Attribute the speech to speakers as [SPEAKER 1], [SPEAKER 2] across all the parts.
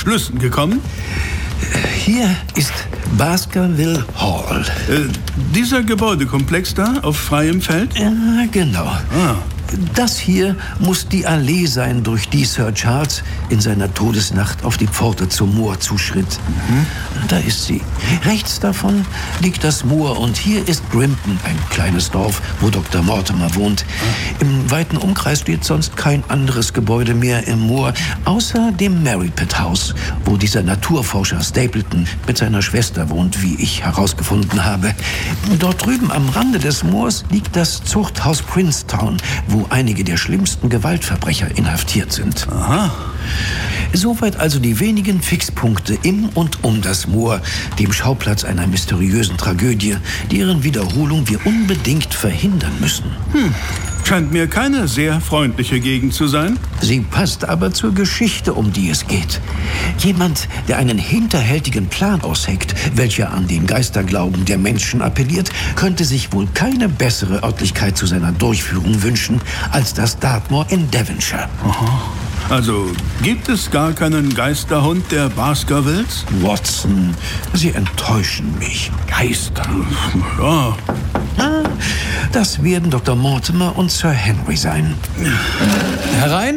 [SPEAKER 1] Schlüssen gekommen?
[SPEAKER 2] Hier ist Baskerville Hall.
[SPEAKER 1] Dieser Gebäudekomplex da auf freiem Feld?
[SPEAKER 2] Ja, genau. Das hier muss die Allee sein, durch die Sir Charles in seiner Todesnacht auf die Pforte zum Moor zuschritt. Da ist sie. Rechts davon liegt das Moor und hier ist Grimpen, ein kleines Dorf, wo Dr. Mortimer wohnt. Im weiten Umkreis steht sonst kein anderes Gebäude mehr im Moor, außer dem Merripit House, wo dieser Naturforscher Stapleton mit seiner Schwester wohnt, wie ich herausgefunden habe. Dort drüben am Rande des Moors liegt das Zuchthaus Princetown, wo einige der schlimmsten Gewaltverbrecher inhaftiert sind.
[SPEAKER 1] Aha.
[SPEAKER 2] Soweit also die wenigen Fixpunkte im und um das Moor, dem Schauplatz einer mysteriösen Tragödie, deren Wiederholung wir unbedingt verhindern müssen.
[SPEAKER 1] Scheint mir keine sehr freundliche Gegend zu sein.
[SPEAKER 2] Sie passt aber zur Geschichte, um die es geht. Jemand, der einen hinterhältigen Plan ausheckt, welcher an den Geisterglauben der Menschen appelliert, könnte sich wohl keine bessere Örtlichkeit zu seiner Durchführung wünschen als das Dartmoor in Devonshire.
[SPEAKER 1] Aha. Also gibt es gar keinen Geisterhund der Baskervilles?
[SPEAKER 2] Watson, Sie enttäuschen mich.
[SPEAKER 1] Geister? Ja.
[SPEAKER 2] Das werden Dr. Mortimer und Sir Henry sein.
[SPEAKER 3] Herein?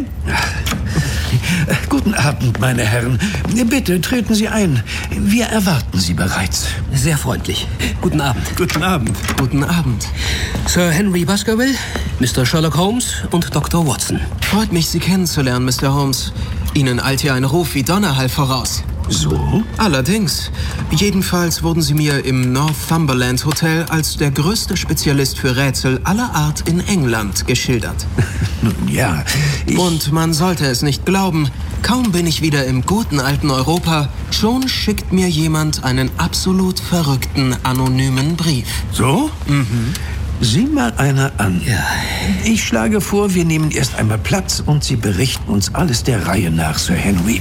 [SPEAKER 2] Guten Abend, meine Herren. Bitte treten Sie ein. Wir erwarten Sie bereits.
[SPEAKER 3] Sehr freundlich. Guten Abend.
[SPEAKER 1] Guten Abend.
[SPEAKER 3] Guten Abend. Sir Henry Baskerville, Mr. Sherlock Holmes und Dr. Watson.
[SPEAKER 4] Freut mich, Sie kennenzulernen, Mr. Holmes. Ihnen eilt ja ein Ruf wie Donnerhall voraus.
[SPEAKER 2] So?
[SPEAKER 4] Allerdings. Jedenfalls wurden Sie mir im Northumberland Hotel als der größte Spezialist für Rätsel aller Art in England geschildert.
[SPEAKER 2] Nun ja,
[SPEAKER 4] Und man sollte es nicht glauben, kaum bin ich wieder im guten alten Europa, schon schickt mir jemand einen absolut verrückten, anonymen Brief.
[SPEAKER 1] So?
[SPEAKER 2] Sieh mal einer an.
[SPEAKER 3] Ja.
[SPEAKER 2] Ich schlage vor, wir nehmen erst einmal Platz und Sie berichten uns alles der Reihe nach, Sir Henry.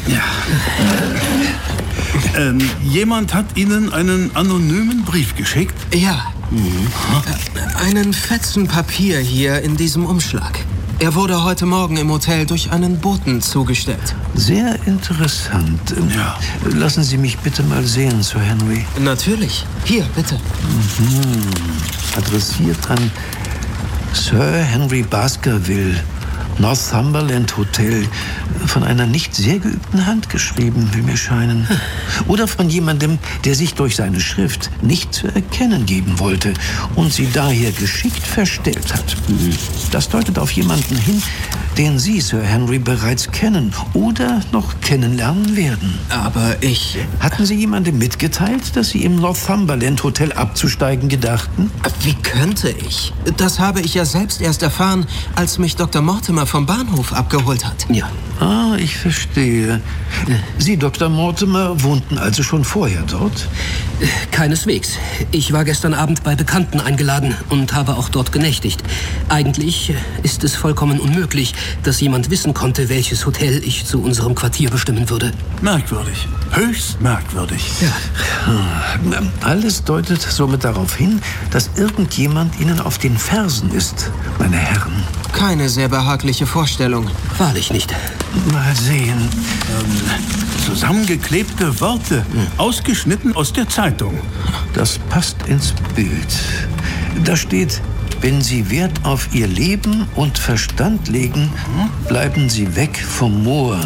[SPEAKER 1] Jemand hat Ihnen einen anonymen Brief geschickt?
[SPEAKER 4] Ja. Einen Fetzen Papier hier in diesem Umschlag. Er wurde heute Morgen im Hotel durch einen Boten zugestellt.
[SPEAKER 2] Sehr interessant.
[SPEAKER 1] Ja.
[SPEAKER 2] Lassen Sie mich bitte mal sehen, Sir Henry.
[SPEAKER 4] Natürlich. Hier, bitte.
[SPEAKER 2] Adressiert an Sir Henry Baskerville, Northumberland Hotel, von einer nicht sehr geübten Hand geschrieben, will mir scheinen. Oder von jemandem, der sich durch seine Schrift nicht zu erkennen geben wollte und sie daher geschickt verstellt hat. Das deutet auf jemanden hin, den Sie, Sir Henry, bereits kennen oder noch kennenlernen werden.
[SPEAKER 4] Aber ich...
[SPEAKER 2] Hatten Sie jemandem mitgeteilt, dass Sie im Northumberland Hotel abzusteigen gedachten?
[SPEAKER 4] Wie könnte ich? Das habe ich ja selbst erst erfahren, als mich Dr. Mortimer vom Bahnhof abgeholt hat.
[SPEAKER 3] Ja.
[SPEAKER 2] Ah, ich verstehe. Sie, Dr. Mortimer, wohnten also schon vorher dort?
[SPEAKER 3] Keineswegs. Ich war gestern Abend bei Bekannten eingeladen und habe auch dort genächtigt. Eigentlich ist es vollkommen unmöglich, dass jemand wissen konnte, welches Hotel ich zu unserem Quartier bestimmen würde.
[SPEAKER 1] Merkwürdig. Höchst merkwürdig.
[SPEAKER 3] Ja.
[SPEAKER 2] Alles deutet somit darauf hin, dass irgendjemand Ihnen auf den Fersen ist, meine Herren.
[SPEAKER 4] Keine sehr behagliche Vorstellung.
[SPEAKER 3] Wahrlich nicht.
[SPEAKER 2] Mal sehen.
[SPEAKER 1] Zusammengeklebte Worte, ausgeschnitten aus der Zeitung.
[SPEAKER 2] Das passt ins Bild. Da steht: Wenn Sie Wert auf Ihr Leben und Verstand legen, bleiben Sie weg vom Moor.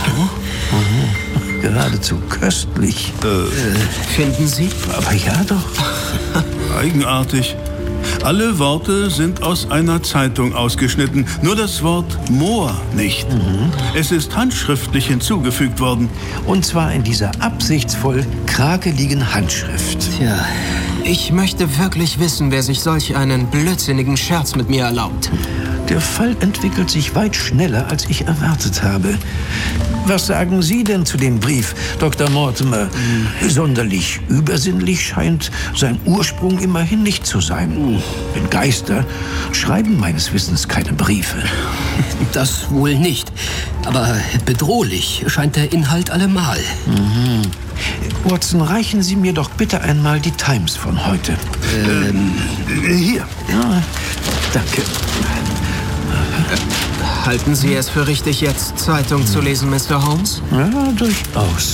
[SPEAKER 2] Geradezu köstlich.
[SPEAKER 4] Finden Sie?
[SPEAKER 2] Aber ja doch.
[SPEAKER 1] Eigenartig. Alle Worte sind aus einer Zeitung ausgeschnitten, nur das Wort Moor nicht. Es ist handschriftlich hinzugefügt worden.
[SPEAKER 2] Und zwar in dieser absichtsvoll krakeligen Handschrift.
[SPEAKER 3] Tja,
[SPEAKER 4] Ich möchte wirklich wissen, wer sich solch einen blödsinnigen Scherz mit mir erlaubt.
[SPEAKER 2] Der Fall entwickelt sich weit schneller, als ich erwartet habe. Was sagen Sie denn zu dem Brief, Dr. Mortimer? Sonderlich übersinnlich scheint sein Ursprung immerhin nicht zu sein. Denn Geister schreiben meines Wissens keine Briefe.
[SPEAKER 3] das wohl nicht. Aber bedrohlich scheint der Inhalt allemal.
[SPEAKER 2] Watson, reichen Sie mir doch bitte einmal die Times von heute.
[SPEAKER 1] Hier.
[SPEAKER 2] Ja, danke.
[SPEAKER 4] Halten Sie es für richtig, jetzt Zeitung zu lesen, Mr. Holmes?
[SPEAKER 2] Ja, durchaus.